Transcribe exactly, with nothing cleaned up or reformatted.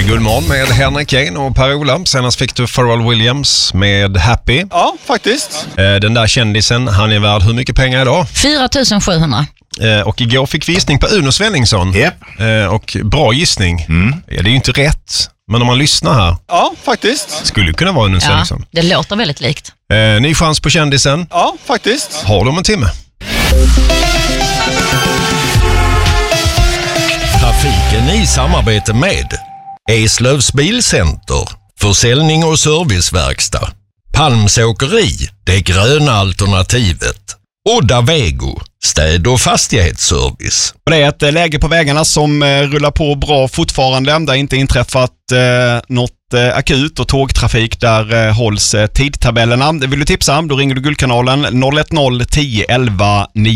Guldmorgon med Henrik Kane och Per-Ola. Senast fick du Pharrell Williams med Happy. Ja, faktiskt. Den där kändisen, han är värd hur mycket pengar idag? fyra tusen sjuhundra. Och igår fick vi gissning på Uno Svenningsson. Yep. Och bra gissning. Mm. Det är ju inte rätt, men om man lyssnar här. Ja, faktiskt. Skulle kunna vara Uno Svenningsson. Ja, det låter väldigt likt. Ny chans på kändisen. Ja, faktiskt. Har du om en timme. Trafiken i samarbete med Eslövs Bilcenter, försäljning och serviceverkstad, Palmsåkeri, det gröna alternativet, Odda Vego, städ- och fastighetsservice. Det är ett läge på vägarna som rullar på bra fortfarande. Det har inte inträffat eh, något eh, akut och tågtrafik där eh, hålls eh, tidtabellerna. Det vill du tipsa om, då ringer du Guldkanalen noll ett noll tio elva nio.